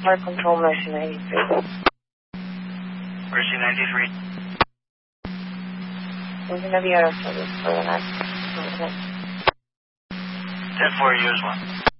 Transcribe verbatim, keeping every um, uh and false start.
Flight Control Mercy ninety-three. Mercy ninety-three. We're going to be out of service for the next ten minutes. ten four, use one.